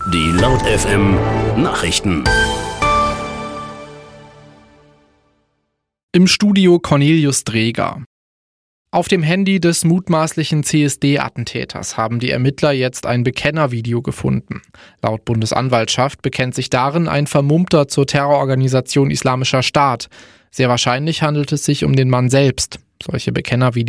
Die Laut FM Nachrichten. Im Studio Cornelius Dreger. Auf dem Handy des mutmaßlichen CSD-Attentäters haben die Ermittler jetzt ein Bekennervideo gefunden. Laut Bundesanwaltschaft bekennt sich darin ein Vermummter zur Terrororganisation Islamischer Staat. Sehr wahrscheinlich handelt es sich um den Mann selbst. Solche Bekennervideos